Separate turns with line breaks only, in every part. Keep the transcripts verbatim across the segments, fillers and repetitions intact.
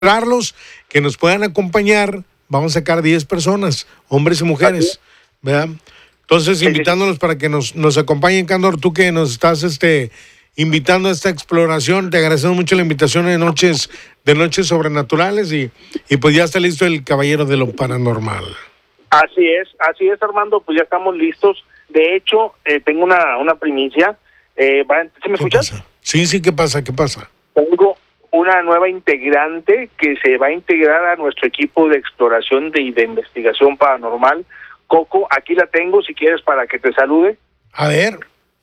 registrarlos, que nos puedan acompañar. Vamos a sacar diez personas, hombres y mujeres, ¿verdad? Entonces,
Sí, sí,
invitándolos para que nos, nos acompañen, Candor, tú que nos estás este, invitando a esta exploración, te agradecemos mucho la invitación de noches, de noches sobrenaturales y, y pues ya está listo el Caballero de lo Paranormal.
Así es, así es, Armando, pues ya estamos listos. De hecho, eh, tengo una, una primicia. Eh, ¿va- ¿Sí me
¿Qué
escuchas?
pasa? Sí, sí, ¿qué pasa? ¿Qué pasa?
Tengo una nueva integrante que se va a integrar a nuestro equipo de exploración de, y de investigación paranormal. Coco, aquí la tengo, si quieres, para que te salude.
A ver.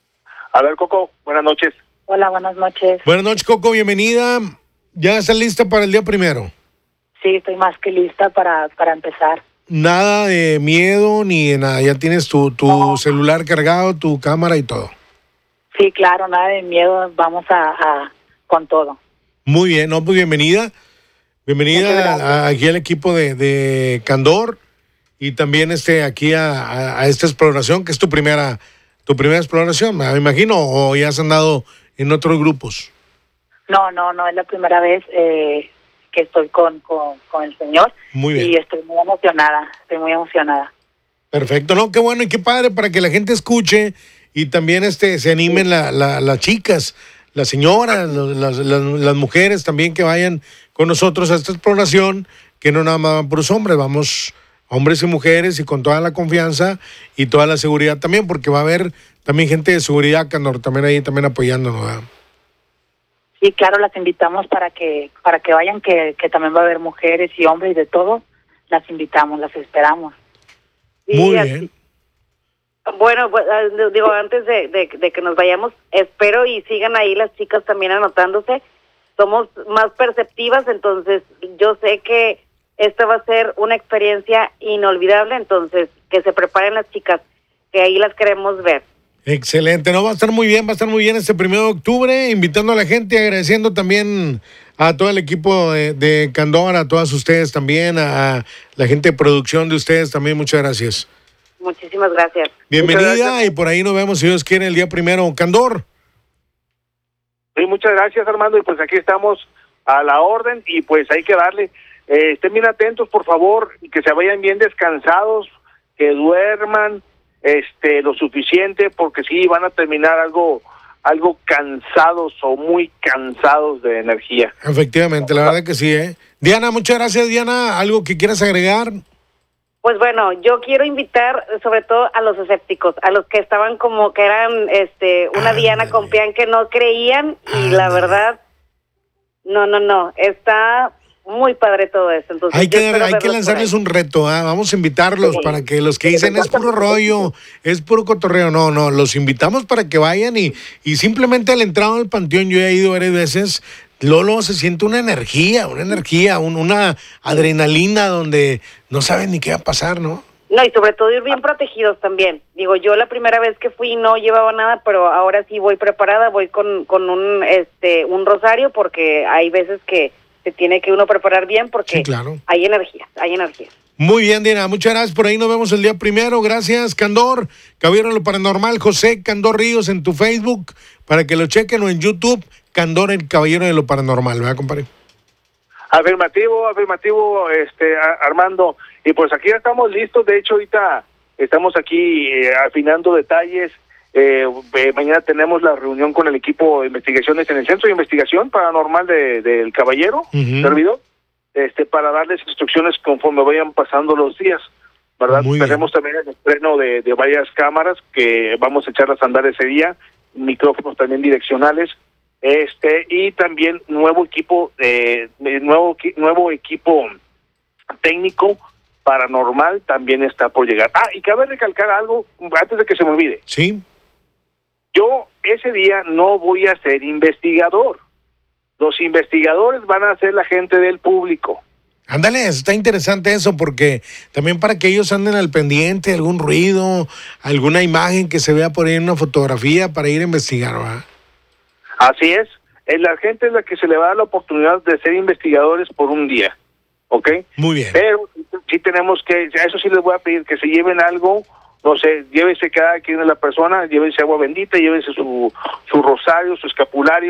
A ver, Coco, buenas noches.
Hola, buenas noches.
Buenas noches, Coco, bienvenida. ¿Ya estás lista para el día primero?
Sí, estoy más que lista para, para empezar.
Nada de miedo ni de nada. Ya tienes tu, tu
No.
celular cargado, tu cámara y todo.
Sí, claro, nada de miedo, vamos a, a con todo.
Muy bien, no, pues bienvenida.
Muchas
Bienvenida
gracias.
a- aquí al equipo de, de Candor y también este aquí a, a- a esta exploración, que es tu primera, tu primera exploración, me imagino, o ya has andado en otros grupos.
No, no, no es la primera vez eh, que estoy con, con, con el señor.
Muy bien.
Y estoy muy emocionada, estoy muy emocionada.
Perfecto, no, qué bueno y qué padre para que la gente escuche y también este se animen la, la- las chicas, las señoras, los- las, las, las mujeres también que vayan con nosotros a esta exploración, que no nada más van puros hombres, vamos hombres y mujeres y con toda la confianza y toda la seguridad también, porque va a haber también gente de seguridad, Candor, también ahí también apoyándonos, ¿verdad?
Sí, claro, las invitamos para que para que vayan, que, que también va a haber mujeres y hombres y de todo. Las invitamos, las esperamos.
Muy
Sí, así-
bien.
Bueno, pues, eh, digo, antes de, de, de que nos vayamos, espero y sigan ahí las chicas también anotándose. Somos más perceptivas, entonces yo sé que esta va a ser una experiencia inolvidable, entonces que se preparen las chicas, que ahí las queremos ver.
Excelente, no, va a estar muy bien, va a estar muy bien este primero de octubre, invitando a la gente, agradeciendo también a todo el equipo de, de Candor, a todas ustedes también, a la gente de producción de ustedes también, muchas gracias.
Muchísimas gracias.
Bienvenida
Muchas gracias.
y por ahí nos vemos, si Dios quiere, el día primero. Candor,
Sí, muchas gracias, Armando, y pues aquí estamos a la orden y pues hay que darle. Eh, estén bien atentos, por favor, y que se vayan bien descansados, que duerman este lo suficiente, porque sí van a terminar algo algo cansados o muy cansados de energía.
efectivamente, la verdad que sí, ¿eh? Diana, muchas gracias, Diana. ¿Algo que quieras agregar?
Pues bueno, yo quiero invitar sobre todo a los escépticos, a los que estaban como que eran este una
Ándale.
Diana con Pian que no creían y la
Ándale.
verdad, no, no, no, está muy padre todo esto. Entonces,
Hay
yo
que,
espero
hay que
verlos por
lanzarles
ahí.
un reto, ¿ah? Vamos a invitarlos
Sí.
para que los que dicen es puro rollo, es puro cotorreo, no, no, los invitamos para que vayan y, y simplemente al entrar al panteón, yo he ido varias veces, Lolo, se siente una energía, una energía, un- una adrenalina donde no saben ni qué va a pasar, ¿no?
No, y sobre todo ir bien protegidos también. Digo, yo la primera vez que fui no llevaba nada, pero ahora sí voy preparada, voy con, con un este un rosario porque hay veces que se tiene que uno preparar bien porque
Sí, claro.
hay energía, hay energía.
Muy bien, Diana, muchas gracias. Por ahí nos vemos el día primero. Gracias, Candor. Caballero de lo Paranormal, José Candor Ríos en tu Facebook, para que lo chequen, o en YouTube, Candor, el Caballero de lo Paranormal, ¿verdad, compadre?
Afirmativo, afirmativo, este a- Armando, y pues aquí ya estamos listos. De hecho, ahorita estamos aquí eh, afinando detalles. Eh, eh, mañana tenemos la reunión con el equipo de investigaciones en el Centro de Investigación Paranormal de, del Caballero,
Ujú.
servidor, este, para darles instrucciones conforme vayan pasando los días, ¿verdad?
Muy bien.
Tenemos también el estreno de, de varias cámaras que vamos a echarlas a andar ese día, micrófonos también direccionales, este y también nuevo equipo, eh, eh, nuevo equi- nuevo equipo técnico paranormal también está por llegar. Ah, y cabe recalcar algo antes de que se me olvide.
Sí.
Yo ese día no voy a ser investigador. Los investigadores van a ser la gente del público.
Ándale, está interesante eso, porque también para que ellos anden al pendiente, algún ruido, alguna imagen que se vea por ahí en una fotografía para ir a investigar, ¿verdad?
Así es. Eh, La gente es la que se le va a dar la oportunidad de ser investigadores por un día, ¿ok?
Muy bien.
Pero sí tenemos que, a eso sí les voy a pedir que se lleven algo, no sé, llévese cada quien de la persona, llévese agua bendita, llévese su, su rosario, su escapulario,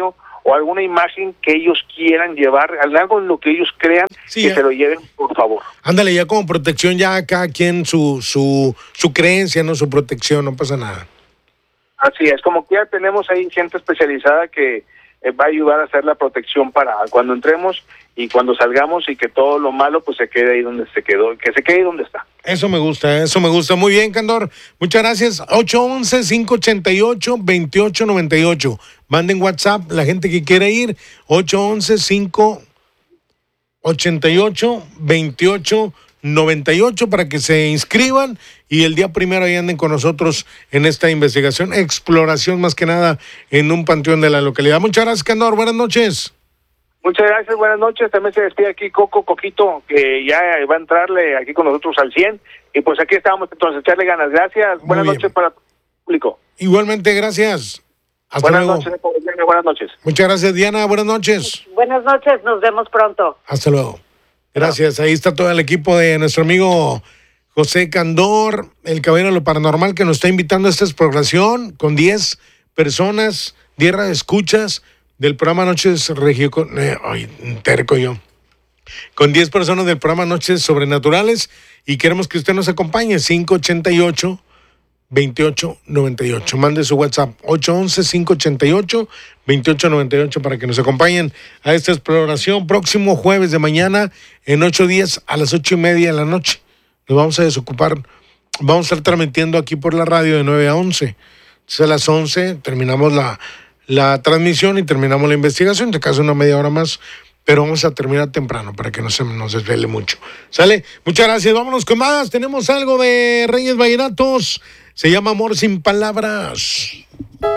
o alguna imagen que ellos quieran llevar, algo en lo que ellos crean,
Sí,
que
ya.
se lo lleven, por favor.
Ándale, ya como protección, ya cada quien su, su, su creencia, no su protección, no pasa nada.
Así es, como que ya tenemos ahí gente especializada que eh, va a ayudar a hacer la protección para cuando entremos y cuando salgamos, y que todo lo malo pues se quede ahí donde se quedó, que se quede ahí donde está.
Eso me gusta, eso me gusta. Muy bien, Candor. Muchas gracias. ocho once, cinco ochenta y ocho, veintiocho noventa y ocho. Manden WhatsApp la gente que quiere ir. ocho once, cinco ochenta y ocho, veintiocho noventa y ocho para que se inscriban y el día primero ahí anden con nosotros en esta investigación, exploración más que nada en un panteón de la localidad. Muchas gracias, Candor. Buenas noches.
Muchas gracias, buenas noches. También se despide aquí Coco Coquito, que ya va a entrarle aquí con nosotros al cien. Y pues aquí estamos, entonces, echarle ganas. Gracias.
Muy
Buenas
bien.
noches para el público.
Igualmente, gracias. Hasta
Buenas
luego.
noches, buenas noches.
Muchas gracias, Diana. Buenas noches.
Buenas noches, nos vemos pronto.
Hasta luego. Gracias. Ahí está todo el equipo de nuestro amigo José Candor, el caballero de lo paranormal, que nos está invitando a esta exploración con diez personas, diez escuchas del programa Noches Regio... Eh, ay, terco yo. Con diez personas del programa Noches Sobrenaturales, y queremos que usted nos acompañe. cinco ochenta y ocho, veintiocho noventa y ocho. Mande su WhatsApp ocho once, cinco ochenta y ocho, veintiocho noventa y ocho para que nos acompañen a esta exploración próximo jueves de mañana en ocho días a las ocho y media de la noche. Nos vamos a desocupar, vamos a estar transmitiendo aquí por la radio de nueve a once. Entonces a las once terminamos la, la transmisión y terminamos la investigación, de caso una media hora más, pero vamos a terminar temprano para que no se nos desvele mucho. ¿Sale? Muchas gracias, vámonos con más. Tenemos algo de Reyes Vallenatos. Se llama Amor sin Palabras.